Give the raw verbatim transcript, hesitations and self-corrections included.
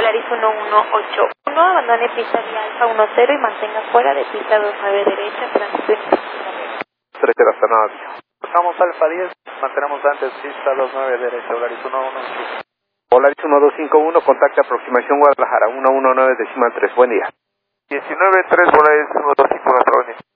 Volaris uno uno ocho uno, abandone pista vía Alfa uno cero y mantenga fuera de pista dos nueve derecha, tránsito en tres cero hasta nada. Estamos Alfa diez, mantenemos antes pista dos nueve derecha, Volaris uno uno ocho. Volaris uno dos cinco uno, contacta aproximación Guadalajara, uno uno nueve decimal tres, buen día. diecinueve tres Volaris uno dos cinco uno, buen día.